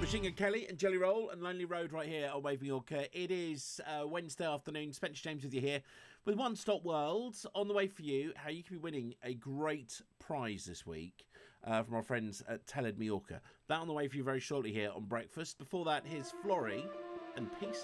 Pushing a Kelly and Jelly Roll and Lonely Road right here on Wave Mallorca. It is Wednesday afternoon. Spencer James with you here with One Stop World on the way for you. How you can be winning a great prize this week from our friends at Teled Mallorca. That on the way for you very shortly here on Breakfast. Before that, here's Flory and Peace.